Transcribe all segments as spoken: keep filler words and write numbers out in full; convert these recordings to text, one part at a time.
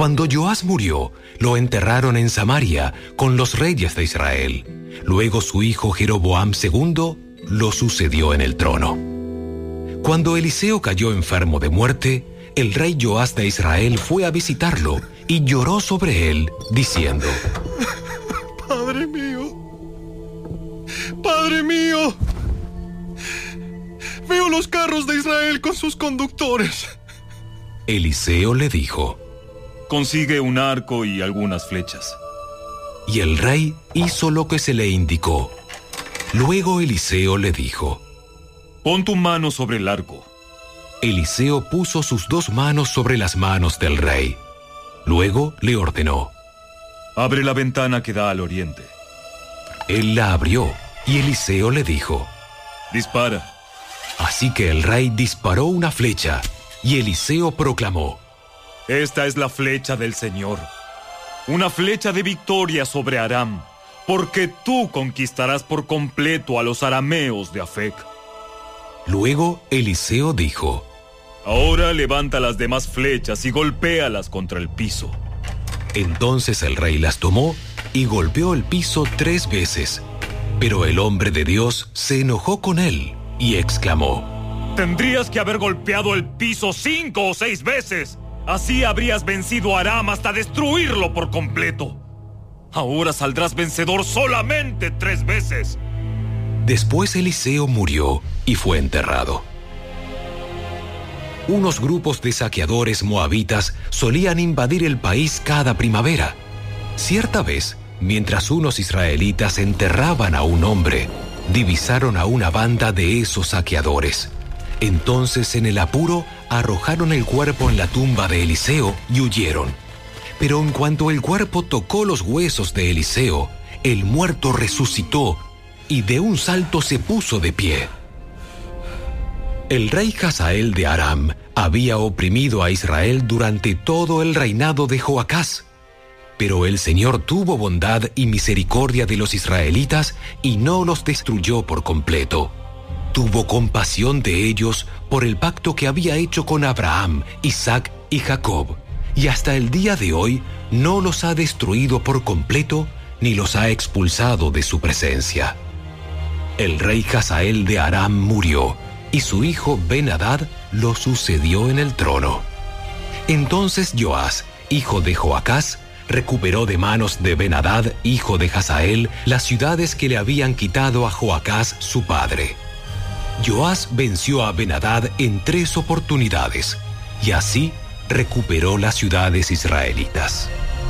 Cuando Joás murió, lo enterraron en Samaria con los reyes de Israel. Luego su hijo Jeroboam segundo lo sucedió en el trono. Cuando Eliseo cayó enfermo de muerte, el rey Joás de Israel fue a visitarlo y lloró sobre él, diciendo: Padre mío, Padre mío, veo los carros de Israel con sus conductores. Eliseo le dijo: Consigue un arco y algunas flechas. Y el rey hizo lo que se le indicó. Luego Eliseo le dijo: Pon tu mano sobre el arco. Eliseo puso sus dos manos sobre las manos del rey. Luego le ordenó: Abre la ventana que da al oriente. Él la abrió, y Eliseo le dijo: Dispara. Así que el rey disparó una flecha, y Eliseo proclamó: Esta es la flecha del Señor, una flecha de victoria sobre Aram, porque tú conquistarás por completo a los arameos de Afec. Luego Eliseo dijo: Ahora levanta las demás flechas y golpéalas contra el piso. Entonces el rey las tomó y golpeó el piso tres veces. Pero el hombre de Dios se enojó con él y exclamó: Tendrías que haber golpeado el piso cinco o seis veces. Así habrías vencido a Aram hasta destruirlo por completo. Ahora saldrás vencedor solamente tres veces. Después Eliseo murió y fue enterrado. Unos grupos de saqueadores moabitas solían invadir el país cada primavera. Cierta vez, mientras unos israelitas enterraban a un hombre, divisaron a una banda de esos saqueadores. Entonces, en el apuro, arrojaron el cuerpo en la tumba de Eliseo y huyeron. Pero en cuanto el cuerpo tocó los huesos de Eliseo, el muerto resucitó y de un salto se puso de pie. El rey Hazael de Aram había oprimido a Israel durante todo el reinado de Joacás. Pero el Señor tuvo bondad y misericordia de los israelitas y no los destruyó por completo. Tuvo compasión de ellos por el pacto que había hecho con Abraham, Isaac y Jacob, y hasta el día de hoy no los ha destruido por completo ni los ha expulsado de su presencia. El rey Hazael de Aram murió, y su hijo Ben-Hadad lo sucedió en el trono. Entonces Joás, hijo de Joacás, recuperó de manos de Ben-Hadad, hijo de Hazael, las ciudades que le habían quitado a Joacás su padre. Joás venció a Ben-Hadad en tres oportunidades, y así recuperó las ciudades israelitas.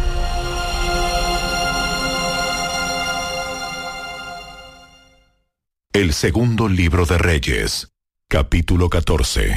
El segundo libro de Reyes, capítulo catorce.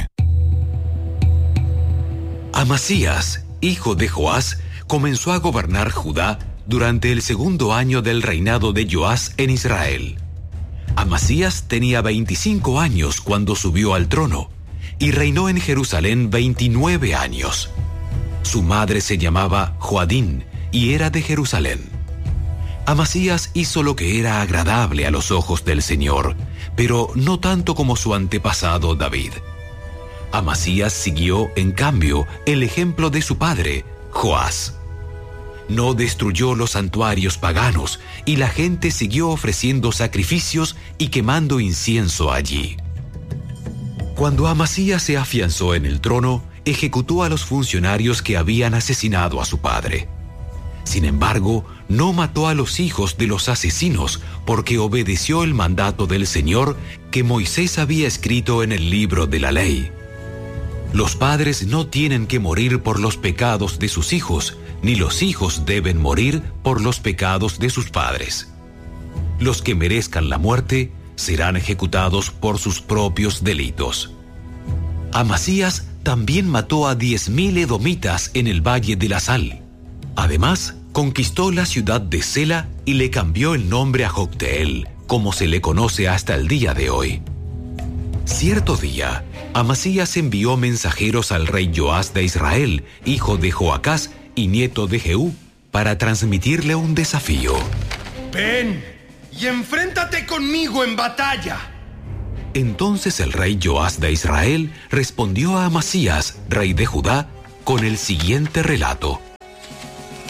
Amasías, hijo de Joás, comenzó a gobernar Judá durante el segundo año del reinado de Joás en Israel. Amasías tenía veinticinco años cuando subió al trono y reinó en Jerusalén veintinueve años. Su madre se llamaba Joadín y era de Jerusalén. Amasías hizo lo que era agradable a los ojos del Señor, pero no tanto como su antepasado David. Amasías siguió, en cambio, el ejemplo de su padre, Joás. No destruyó los santuarios paganos y la gente siguió ofreciendo sacrificios y quemando incienso allí. Cuando Amasías se afianzó en el trono, ejecutó a los funcionarios que habían asesinado a su padre. Sin embargo, no mató a los hijos de los asesinos porque obedeció el mandato del Señor que Moisés había escrito en el libro de la ley. Los padres no tienen que morir por los pecados de sus hijos, ni los hijos deben morir por los pecados de sus padres. Los que merezcan la muerte serán ejecutados por sus propios delitos. Amasías también mató a diez mil edomitas en el Valle de la Sal. Además, conquistó la ciudad de Sela y le cambió el nombre a Jocteel, como se le conoce hasta el día de hoy. Cierto día, Amasías envió mensajeros al rey Joás de Israel, hijo de Joacás y nieto de Jehú, para transmitirle un desafío. Ven y enfréntate conmigo en batalla. Entonces el rey Joás de Israel respondió a Amasías, rey de Judá, con el siguiente relato.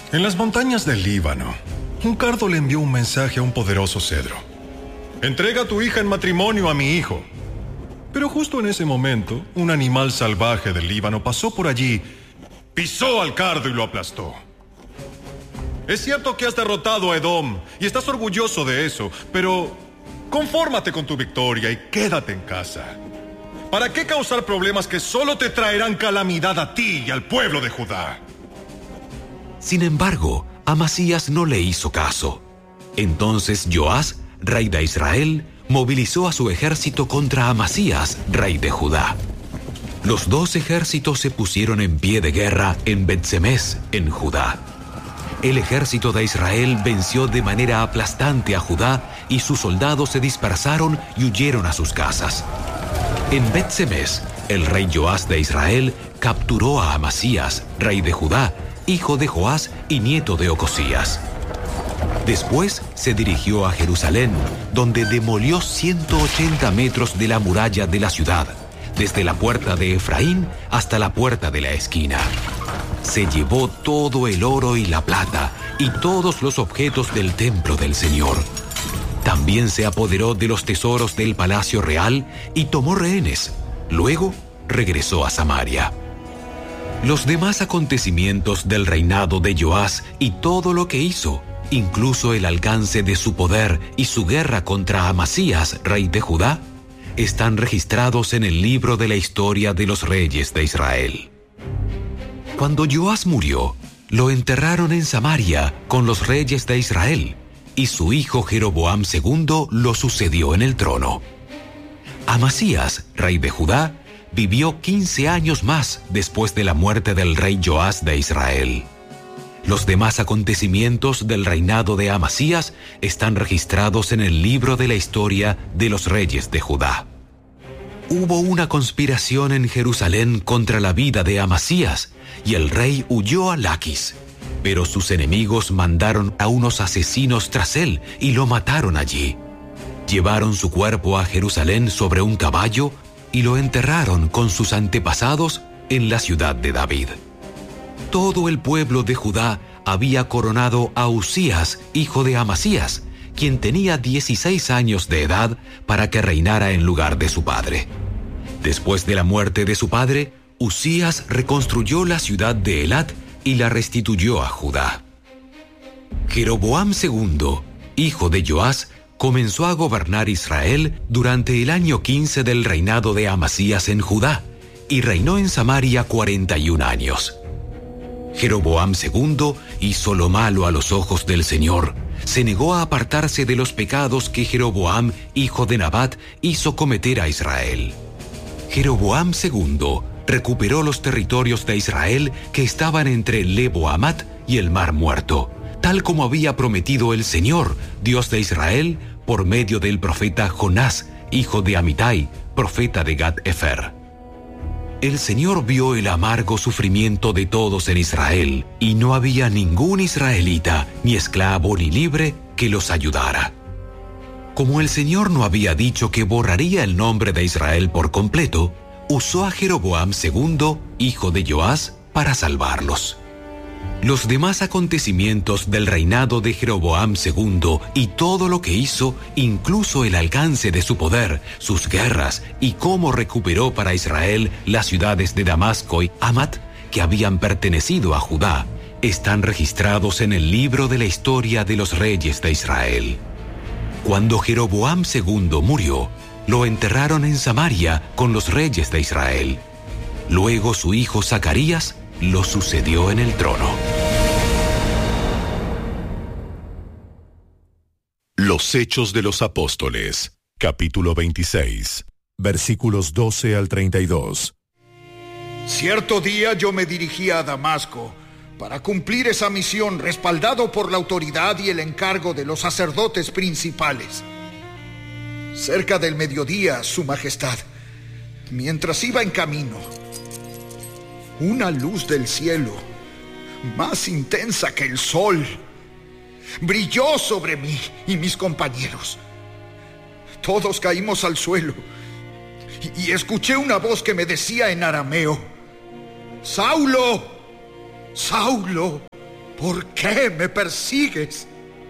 En las montañas del Líbano, un cardo le envió un mensaje a un poderoso cedro. Entrega a tu hija en matrimonio a mi hijo. Pero justo en ese momento, un animal salvaje del Líbano pasó por allí, pisó al cardo y lo aplastó. Es cierto que has derrotado a Edom y estás orgulloso de eso, pero confórmate con tu victoria y quédate en casa. ¿Para qué causar problemas que solo te traerán calamidad a ti y al pueblo de Judá? Sin embargo, Amasías no le hizo caso. Entonces Joás, rey de Israel, movilizó a su ejército contra Amasías, rey de Judá. Los dos ejércitos se pusieron en pie de guerra en Bet-Semes, en Judá. El ejército de Israel venció de manera aplastante a Judá y sus soldados se dispersaron y huyeron a sus casas. En Bet-Semes, el rey Joás de Israel capturó a Amasías, rey de Judá, hijo de Joás y nieto de Ocosías. Después se dirigió a Jerusalén, donde demolió ciento ochenta metros de la muralla de la ciudad, desde la puerta de Efraín hasta la puerta de la esquina. Se llevó todo el oro y la plata y todos los objetos del templo del Señor. También se apoderó de los tesoros del palacio real y tomó rehenes. Luego regresó a Samaria. Los demás acontecimientos del reinado de Joás y todo lo que hizo, incluso el alcance de su poder y su guerra contra Amasías, rey de Judá, están registrados en el libro de la historia de los reyes de Israel. Cuando Joás murió, lo enterraron en Samaria con los reyes de Israel, y su hijo Jeroboam segundo lo sucedió en el trono. Amasías, rey de Judá, vivió quince años más después de la muerte del rey Joás de Israel. Los demás acontecimientos del reinado de Amasías están registrados en el libro de la historia de los reyes de Judá. Hubo una conspiración en Jerusalén contra la vida de Amasías, y el rey huyó a Laquis. Pero sus enemigos mandaron a unos asesinos tras él y lo mataron allí. Llevaron su cuerpo a Jerusalén sobre un caballo y lo enterraron con sus antepasados en la ciudad de David. Todo el pueblo de Judá había coronado a Usías, hijo de Amasías, quien tenía dieciséis años de edad, para que reinara en lugar de su padre. Después de la muerte de su padre, Usías reconstruyó la ciudad de Elat y la restituyó a Judá. Jeroboam segundo, hijo de Joás, comenzó a gobernar Israel durante el año quince del reinado de Amasías en Judá, y reinó en Samaria cuarenta y un años. Jeroboam segundo hizo lo malo a los ojos del Señor. Se negó a apartarse de los pecados que Jeroboam, hijo de Nabat, hizo cometer a Israel. Jeroboam segundo recuperó los territorios de Israel que estaban entre Lebo-Hamat y el Mar Muerto, tal como había prometido el Señor, Dios de Israel, por medio del profeta Jonás, hijo de Amitai, profeta de Gat-Efer. El Señor vio el amargo sufrimiento de todos en Israel, y no había ningún israelita, ni esclavo ni libre, que los ayudara. Como el Señor no había dicho que borraría el nombre de Israel por completo, usó a Jeroboam segundo, hijo de Joás, para salvarlos. Los demás acontecimientos del reinado de Jeroboam segundo y todo lo que hizo, incluso el alcance de su poder, sus guerras y cómo recuperó para Israel las ciudades de Damasco y Hamat, que habían pertenecido a Judá, están registrados en el libro de la historia de los reyes de Israel. Cuando Jeroboam segundo murió, lo enterraron en Samaria con los reyes de Israel. Luego su hijo Zacarías lo sucedió en el trono. Los Hechos de los Apóstoles, capítulo veintiséis, versículos doce al treinta y dos. Cierto día yo me dirigía a Damasco para cumplir esa misión, respaldado por la autoridad y el encargo de los sacerdotes principales. Cerca del mediodía, Su Majestad, mientras iba en camino, una luz del cielo, más intensa que el sol, brilló sobre mí y mis compañeros. Todos caímos al suelo y escuché una voz que me decía en arameo: Saulo, Saulo, ¿Por qué me persigues?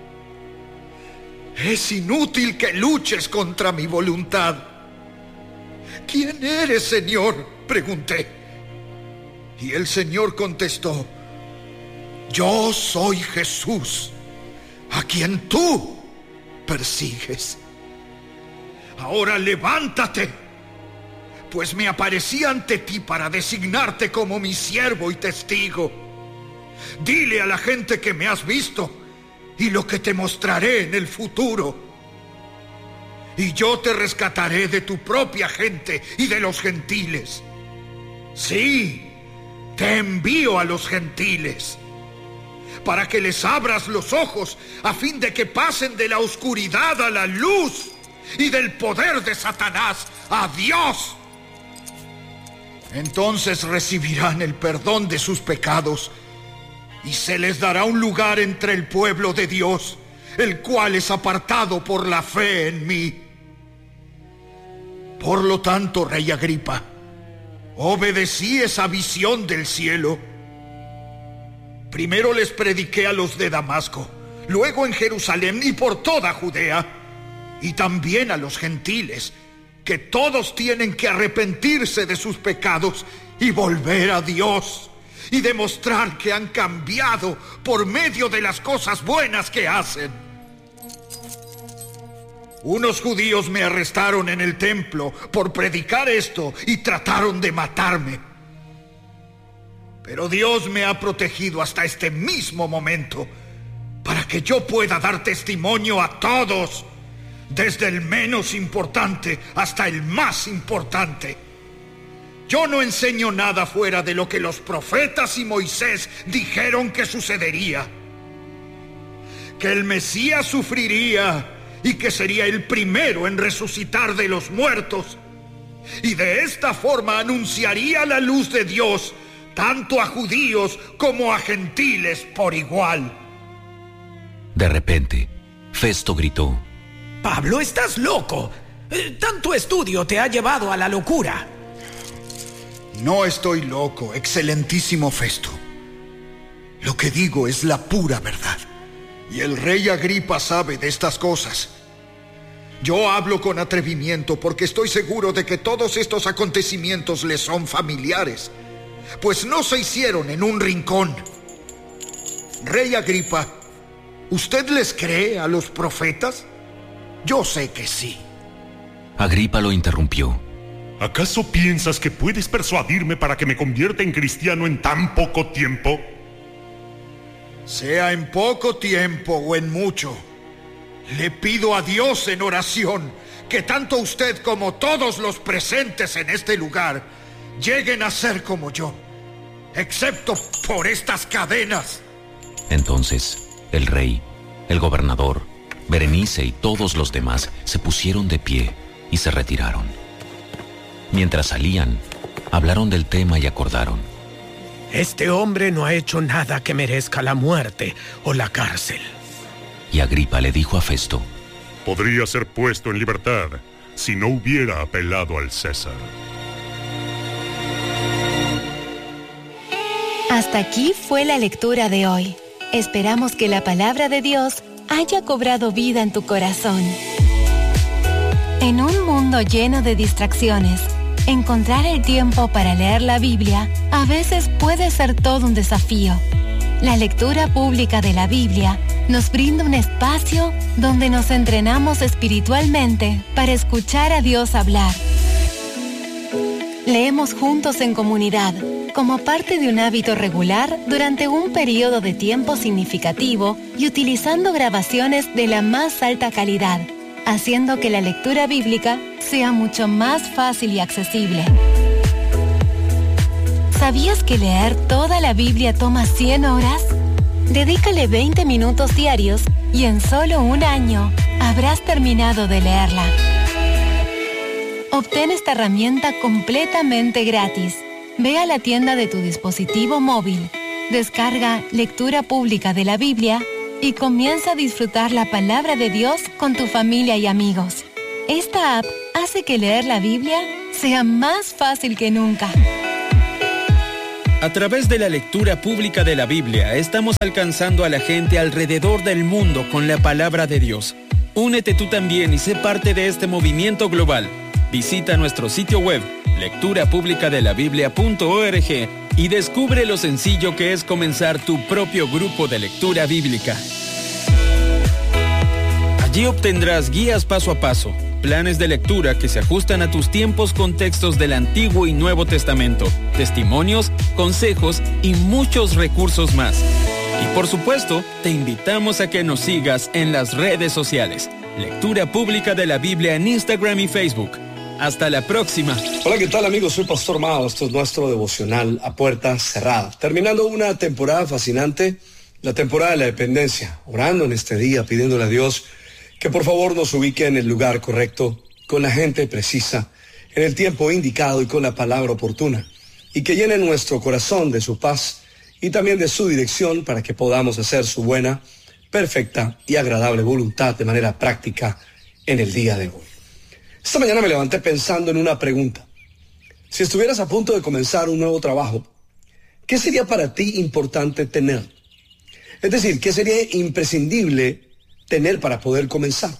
Es inútil que luches contra mi voluntad. ¿Quién eres, Señor?, pregunté. Y el Señor contestó: yo soy Jesús, a quien tú persigues. Ahora levántate, pues me aparecí ante ti para designarte como mi siervo y testigo. Dile a la gente que me has visto y lo que te mostraré en el futuro. Y yo te rescataré de tu propia gente y de los gentiles. Sí, te envío a los gentiles, para que les abras los ojos, a fin de que pasen de la oscuridad a la luz, y del poder de Satanás a Dios. Entonces recibirán el perdón de sus pecados, y se les dará un lugar entre el pueblo de Dios, el cual es apartado por la fe en mí. Por lo tanto, Rey Agripa, obedecí esa visión del cielo. Primero les prediqué a los de Damasco, luego en Jerusalén y por toda Judea, y también a los gentiles, que todos tienen que arrepentirse de sus pecados y volver a Dios, y demostrar que han cambiado por medio de las cosas buenas que hacen. Unos judíos me arrestaron en el templo por predicar esto y trataron de matarme. Pero Dios me ha protegido hasta este mismo momento, para que yo pueda dar testimonio a todos, desde el menos importante hasta el más importante. Yo no enseño nada fuera de lo que los profetas y Moisés dijeron que sucedería: que el Mesías sufriría y que sería el primero en resucitar de los muertos, y de esta forma anunciaría la luz de Dios tanto a judíos como a gentiles por igual. De repente, Festo gritó: Pablo, estás loco. Tanto estudio te ha llevado a la locura. No estoy loco, excelentísimo Festo. Lo que digo es la pura verdad, y el rey Agripa sabe de estas cosas. Yo hablo con atrevimiento porque estoy seguro de que todos estos acontecimientos le son familiares, pues no se hicieron en un rincón. Rey Agripa, ¿usted les cree a los profetas? Yo sé que sí. Agripa lo interrumpió. ¿Acaso piensas que puedes persuadirme para que me convierta en cristiano en tan poco tiempo? Sea en poco tiempo o en mucho, le pido a Dios en oración que tanto usted como todos los presentes en este lugar lleguen a ser como yo, excepto por estas cadenas. Entonces, el rey, el gobernador, Berenice y todos los demás se pusieron de pie y se retiraron. Mientras salían, hablaron del tema y acordaron: este hombre no ha hecho nada que merezca la muerte o la cárcel. Y Agripa le dijo a Festo: podría ser puesto en libertad si no hubiera apelado al César. Hasta aquí fue la lectura de hoy. Esperamos que la palabra de Dios haya cobrado vida en tu corazón. En un mundo lleno de distracciones, encontrar el tiempo para leer la Biblia a veces puede ser todo un desafío. La lectura pública de la Biblia nos brinda un espacio donde nos entrenamos espiritualmente para escuchar a Dios hablar. Leemos juntos en comunidad, como parte de un hábito regular durante un periodo de tiempo significativo y utilizando grabaciones de la más alta calidad, haciendo que la lectura bíblica sea mucho más fácil y accesible. ¿Sabías que leer toda la Biblia toma cien horas? Dedícale veinte minutos diarios y en solo un año habrás terminado de leerla. Obtén esta herramienta completamente gratis. Ve a la tienda de tu dispositivo móvil, descarga Lectura Pública de la Biblia y comienza a disfrutar la palabra de Dios con tu familia y amigos. Esta app hace que leer la Biblia sea más fácil que nunca. A través de la lectura pública de la Biblia, estamos alcanzando a la gente alrededor del mundo con la palabra de Dios. Únete tú también y sé parte de este movimiento global. Visita nuestro sitio web, lectura pública de la biblia punto org, y descubre lo sencillo que es comenzar tu propio grupo de lectura bíblica. Allí obtendrás guías paso a paso, planes de lectura que se ajustan a tus tiempos con textos del Antiguo y Nuevo Testamento, testimonios, consejos y muchos recursos más. Y por supuesto, te invitamos a que nos sigas en las redes sociales. Lectura Pública de la Biblia en Instagram y Facebook. Hasta la próxima. Hola, ¿qué tal, amigos? Soy Pastor Mao. Esto es nuestro devocional a puerta cerrada. Terminando una temporada fascinante, la temporada de la dependencia. Orando en este día, pidiéndole a Dios que por favor nos ubique en el lugar correcto, con la gente precisa, en el tiempo indicado y con la palabra oportuna, y que llene nuestro corazón de su paz y también de su dirección para que podamos hacer su buena, perfecta y agradable voluntad de manera práctica en el día de hoy. Esta mañana me levanté pensando en una pregunta. Si estuvieras a punto de comenzar un nuevo trabajo, ¿qué sería para ti importante tener? Es decir, ¿qué sería imprescindible tener para poder comenzar?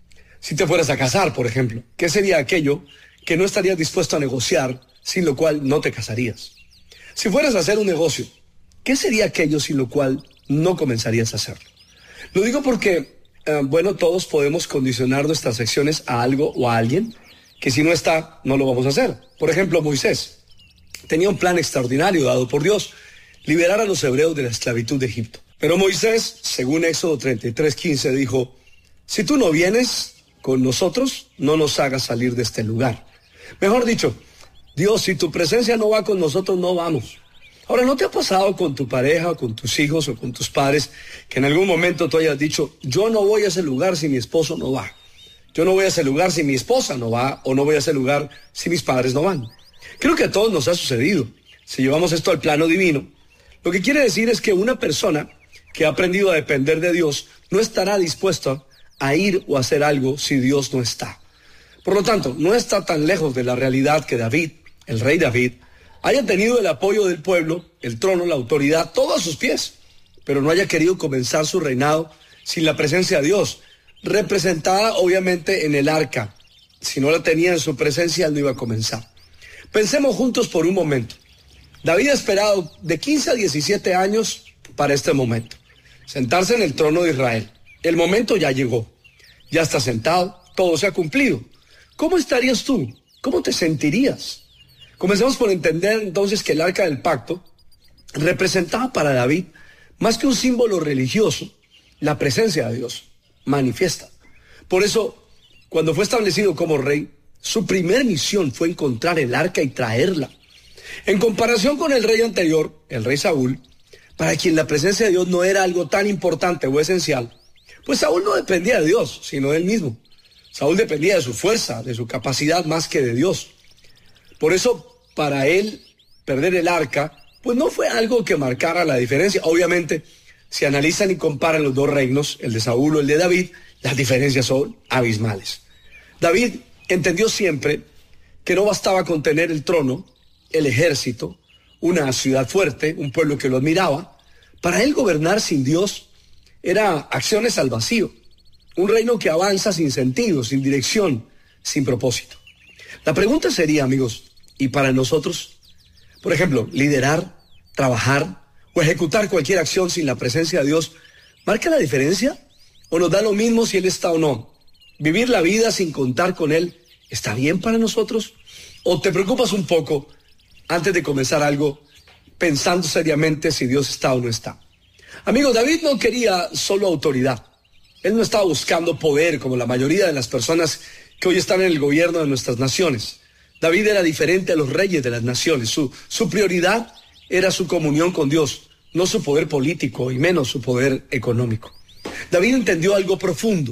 Si te fueras a casar, por ejemplo, ¿qué sería aquello que no estarías dispuesto a negociar, sin lo cual no te casarías? Si fueras a hacer un negocio, ¿qué sería aquello sin lo cual no comenzarías a hacerlo? Lo digo porque, eh, bueno, todos podemos condicionar nuestras acciones a algo o a alguien que si no está, no lo vamos a hacer. Por ejemplo, Moisés tenía un plan extraordinario dado por Dios, liberar a los hebreos de la esclavitud de Egipto. Pero Moisés, según Éxodo treinta y tres quince, dijo, si tú no vienes con nosotros, no nos hagas salir de este lugar. Mejor dicho, Dios, si tu presencia no va con nosotros, no vamos. Ahora, ¿no te ha pasado con tu pareja, o con tus hijos, o con tus padres, que en algún momento tú hayas dicho, yo no voy a ese lugar si mi esposo no va? Yo no voy a ese lugar si mi esposa no va, o no voy a ese lugar si mis padres no van. Creo que a todos nos ha sucedido. Si llevamos esto al plano divino, lo que quiere decir es que una persona que ha aprendido a depender de Dios no estará dispuesto a ir o a hacer algo si Dios no está. Por lo tanto, no está tan lejos de la realidad que David, el rey David, haya tenido el apoyo del pueblo, el trono, la autoridad, todo a sus pies, pero no haya querido comenzar su reinado sin la presencia de Dios, representada obviamente en el arca. Si no la tenía en su presencia, él no iba a comenzar. Pensemos juntos por un momento. David ha esperado de quince a diecisiete años para este momento, sentarse en el trono de Israel. El momento ya llegó, ya está sentado, todo se ha cumplido. ¿Cómo estarías tú? ¿Cómo te sentirías? Comencemos por entender entonces que el arca del pacto representaba para David, más que un símbolo religioso, la presencia de Dios manifiesta. Por eso, cuando fue establecido como rey, su primer misión fue encontrar el arca y traerla. En comparación con el rey anterior, el rey Saúl, para quien la presencia de Dios no era algo tan importante o esencial, pues Saúl no dependía de Dios, sino de él mismo. Saúl dependía de su fuerza, de su capacidad más que de Dios. Por eso, para él, perder el arca, pues no fue algo que marcara la diferencia. Obviamente, si analizan y comparan los dos reinos, el de Saúl o el de David, las diferencias son abismales. David entendió siempre que no bastaba con tener el trono, el ejército, una ciudad fuerte, un pueblo que lo admiraba. Para él gobernar sin Dios era acciones al vacío, un reino que avanza sin sentido, sin dirección, sin propósito. La pregunta sería, amigos, ¿y para nosotros? Por ejemplo, liderar, trabajar o ejecutar cualquier acción sin la presencia de Dios, ¿marca la diferencia? ¿O nos da lo mismo si Él está o no? ¿Vivir la vida sin contar con Él está bien para nosotros? ¿O te preocupas un poco antes de comenzar algo, pensando seriamente si Dios está o no está? Amigos, David no quería solo autoridad. Él no estaba buscando poder como la mayoría de las personas que hoy están en el gobierno de nuestras naciones. David era diferente a los reyes de las naciones. Su, su prioridad era su comunión con Dios, no su poder político y menos su poder económico. David entendió algo profundo,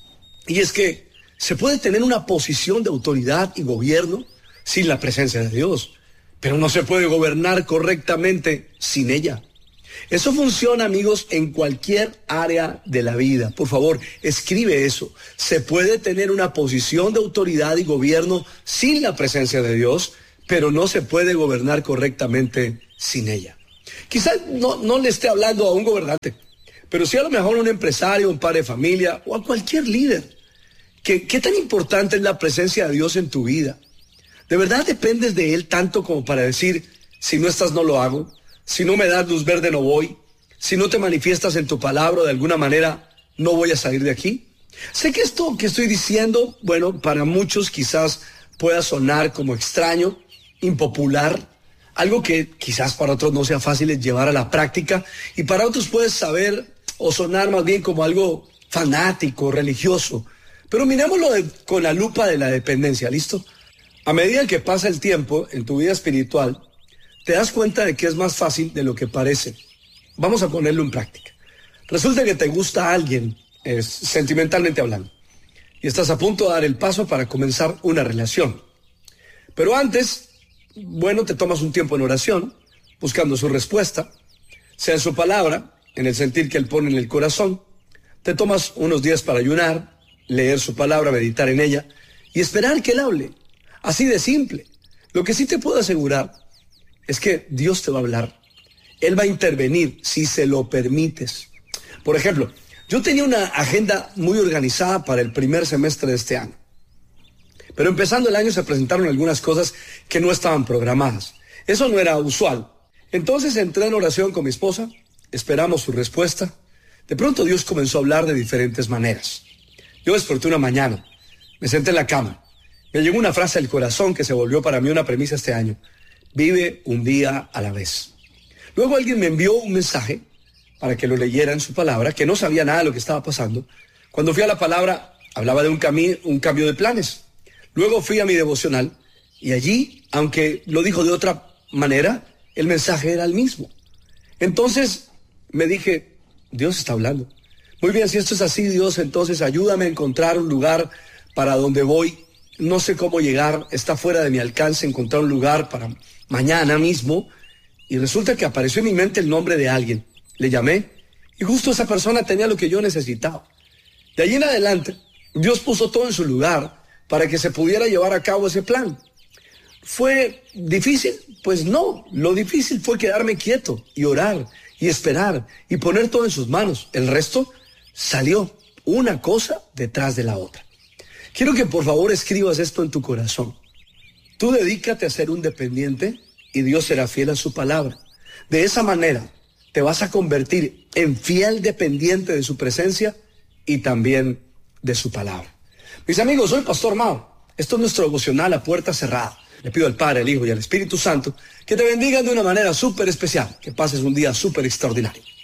y es que se puede tener una posición de autoridad y gobierno sin la presencia de Dios, pero no se puede gobernar correctamente sin ella. Eso funciona, amigos, en cualquier área de la vida. Por favor, escribe eso. Se puede tener una posición de autoridad y gobierno sin la presencia de Dios, pero no se puede gobernar correctamente sin ella. Quizás no, no le esté hablando a un gobernante, pero sí a lo mejor a un empresario, un padre de familia o a cualquier líder. ¿Qué, qué tan importante es la presencia de Dios en tu vida? ¿De verdad dependes de Él tanto como para decir, si no estás no lo hago, si no me das luz verde no voy, si no te manifiestas en tu palabra de alguna manera no voy a salir de aquí? Sé que esto que estoy diciendo, bueno, para muchos quizás pueda sonar como extraño, impopular, algo que quizás para otros no sea fácil de llevar a la práctica, y para otros puede saber o sonar más bien como algo fanático, religioso. Pero mirémoslo de, con la lupa de la dependencia, ¿listo? A medida que pasa el tiempo en tu vida espiritual, te das cuenta de que es más fácil de lo que parece. Vamos a ponerlo en práctica. Resulta que te gusta a alguien, es, sentimentalmente hablando, y estás a punto de dar el paso para comenzar una relación. Pero antes, bueno, te tomas un tiempo en oración, buscando su respuesta, sea en su palabra, en el sentir que Él pone en el corazón. Te tomas unos días para ayunar, leer su palabra, meditar en ella y esperar que Él hable. Así de simple. Lo que sí te puedo asegurar es que Dios te va a hablar. Él va a intervenir si se lo permites. Por ejemplo, yo tenía una agenda muy organizada para el primer semestre de este año. Pero empezando el año se presentaron algunas cosas que no estaban programadas. Eso no era usual. Entonces entré en oración con mi esposa, esperamos su respuesta. De pronto Dios comenzó a hablar de diferentes maneras. Yo desperté una mañana, me senté en la cama. Me llegó una frase al corazón que se volvió para mí una premisa este año. Vive un día a la vez. Luego alguien me envió un mensaje para que lo leyera en su palabra, que no sabía nada de lo que estaba pasando. Cuando fui a la palabra, hablaba de un, cami- un cambio de planes. Luego fui a mi devocional y allí, aunque lo dijo de otra manera, el mensaje era el mismo. Entonces me dije, Dios está hablando. Muy bien, si esto es así, Dios, entonces ayúdame a encontrar un lugar para donde voy. No sé cómo llegar, está fuera de mi alcance encontrar un lugar para mañana mismo. Y resulta que apareció en mi mente el nombre de alguien. Le llamé y justo esa persona tenía lo que yo necesitaba. De allí en adelante, Dios puso todo en su lugar para que se pudiera llevar a cabo ese plan. ¿Fue difícil? Pues no, lo difícil fue quedarme quieto y orar y esperar y poner todo en sus manos. El resto salió una cosa detrás de la otra. Quiero que por favor escribas esto en tu corazón. Tú dedícate a ser un dependiente y Dios será fiel a su palabra. De esa manera te vas a convertir en fiel dependiente de su presencia y también de su palabra. Mis amigos, soy Pastor Mao. Esto es nuestro devocional a puerta cerrada. Le pido al Padre, al Hijo y al Espíritu Santo que te bendigan de una manera súper especial. Que pases un día súper extraordinario.